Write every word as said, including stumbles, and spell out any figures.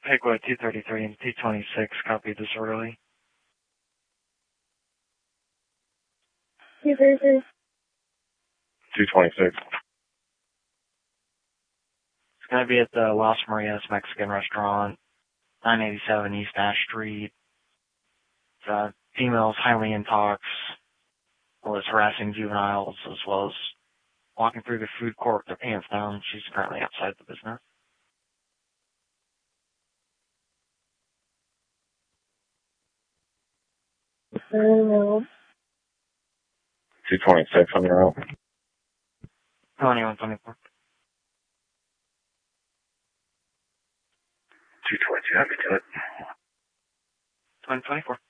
Pigwood two thirty-three and two twenty-six, copy disorderly. two thirty-three. two twenty-six. It's going to be at the Las Marias Mexican Restaurant, nine eighty-seven East Ash Street. It's, uh, females highly intox, as well as harassing juveniles, as well as walking through the food court with their pants down. She's currently outside the business. No. two twenty-six on your own. twenty-one twenty-four. two twenty-two, happy to it. twenty twenty-four.